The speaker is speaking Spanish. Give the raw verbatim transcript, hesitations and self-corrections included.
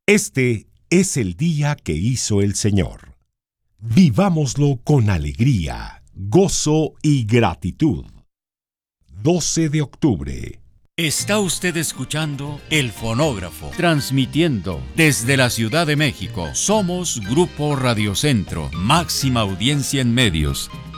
Este es el día que hizo el Señor. Vivámoslo con alegría, gozo y gratitud. doce de octubre. Está usted escuchando El Fonógrafo, transmitiendo desde la Ciudad de México. Somos Grupo Radio Centro, máxima audiencia en medios.